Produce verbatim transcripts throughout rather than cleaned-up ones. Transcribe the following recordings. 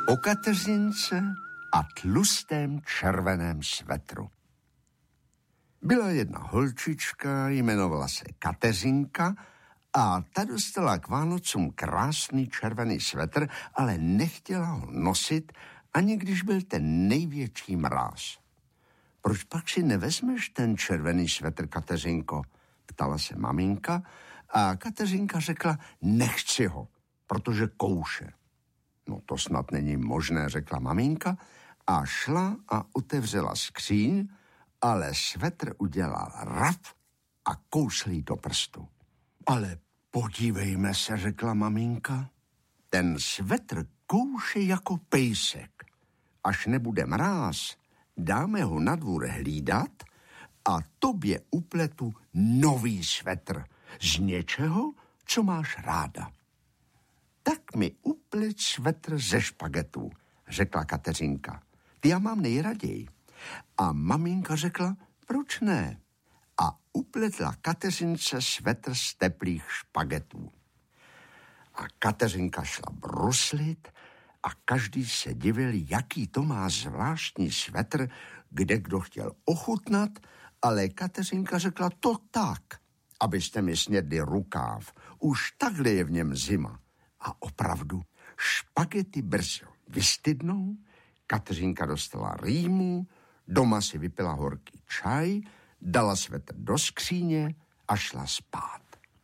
O Kateřince a tlustém červeném svetru. Byla jedna holčička, jmenovala se Kateřinka a ta dostala k Vánocům krásný červený svetr, ale nechtěla ho nosit, ani když byl ten největší mráz. Proč pak si nevezmeš ten červený svetr, Kateřinko? Ptala se maminka a Kateřinka řekla, nechci ho, protože kouše. No to snad není možné, řekla maminka a šla a otevřela skříň, ale svetr udělal raf a kousl jí do prstu. Ale podívejme se, řekla maminka, ten svetr kouše jako pejsek. Až nebude mráz, dáme ho na dvůr hlídat a tobě upletu nový svetr z něčeho, co máš ráda. Tak mi uplet svetr ze špagetů, řekla Kateřinka. Ty já mám nejraději. A maminka řekla, proč ne? A upletla Kateřince svetr z teplých špagetů. A Kateřinka šla bruslit a každý se divil, jaký to má zvláštní svetr, kde kdo chtěl ochutnat, ale Kateřinka řekla, to tak, abyste mi snědli rukáv. Už takhle je v něm zima. A opravdu, špagety brzy vystydnou, Kateřinka dostala rýmu, doma si vypila horký čaj, dala svetr do skříně a šla spát.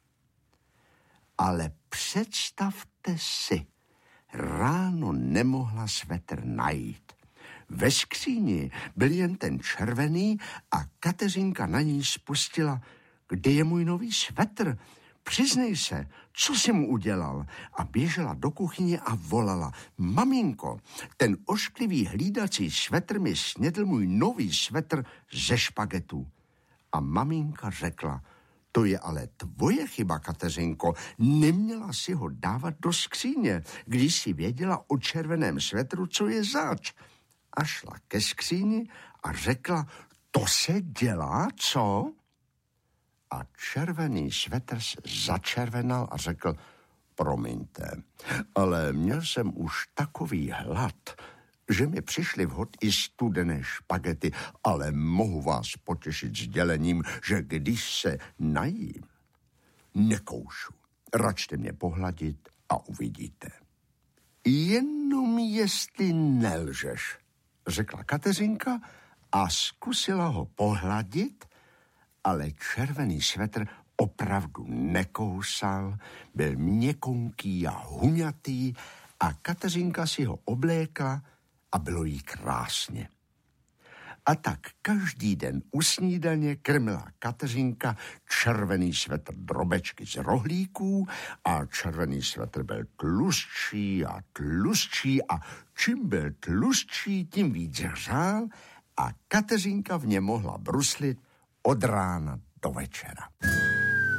Ale představte si, ráno nemohla svetr najít. Ve skříni byl jen ten červený a Kateřinka na ní spustila, kde je můj nový svetr? Přiznej se, co jsi mu udělal? A běžela do kuchyně a volala, maminko, ten ošklivý hlídací svetr mi snědl můj nový svetr ze špagetů. A maminka řekla, to je ale tvoje chyba, Kateřinko, neměla si ho dávat do skříně, když si věděla o červeném svetru, co je zač. A šla ke skříni a řekla, to se dělá, co? A červený svetr se začervenal a řekl, promiňte, ale měl jsem už takový hlad, že mi přišly vhod i studené špagety, ale mohu vás potěšit sdělením, že když se najím, nekoušu. Račte mě pohladit a uvidíte. Jenom jestli nelžeš, řekla Kateřinka a zkusila ho pohladit, ale červený svetr opravdu nekousal, byl měkonký a huňatý a Kateřinka si ho oblékla a bylo jí krásně. A tak každý den u snídaně krmila Kateřinka červený svetr drobečky z rohlíků a červený svetr byl tlustší a tlustší a čím byl tlustší, tím víc hřál a Kateřinka v něm mohla bruslit od rána do večera.